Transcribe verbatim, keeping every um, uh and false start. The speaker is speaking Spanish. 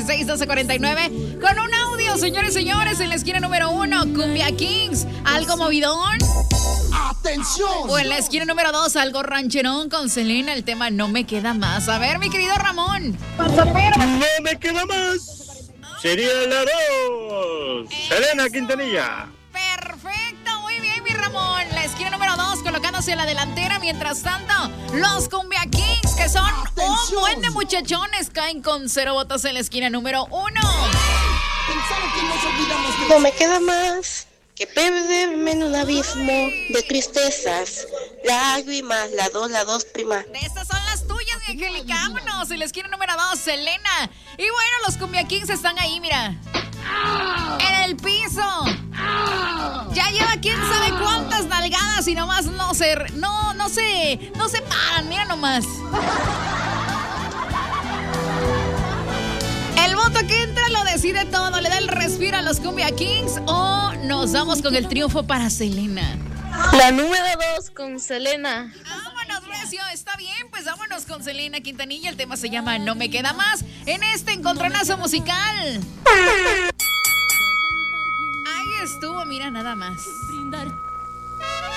seis, doce cuarenta y nueve. Con un audio, señores y señores, en la esquina número uno, Cumbia Kings, algo movidón. ¡Atención! O en la esquina número dos, algo rancherón con Selena, el tema No Me Queda Más. A ver, mi querido Ramón. No me queda más. Sería la dos. Selena Quintanilla. Perfecto, muy bien, mi Ramón. La esquina número dos, colocándose en la delantera. Mientras tanto, los Cumbia Kings, que son ¡Atención! un buen de muchachones, caen con cero votos en la esquina número uno. Pensaron que nos olvidamos de No me queda más que perderme en un abismo de tristezas, lágrimas, la dos, la dos, prima. De estas son las tuyas, mi Angélica. Vámonos. En la esquina número dos, Selena. Y bueno, los Cumbia Kings están ahí, mira. En el piso. Ya lleva quién sabe cuántas nalgadas y nomás no se, no, no se, no se paran, mira nomás. El voto que entra lo decide todo, le da el respiro a los Cumbia Kings o nos vamos con el triunfo para Selena. La número dos con Selena. Vámonos, Recio, está bien, pues vámonos con Selena Quintanilla. El tema se llama No Me Queda Más en este encontronazo musical. Ahí estuvo, mira nada más.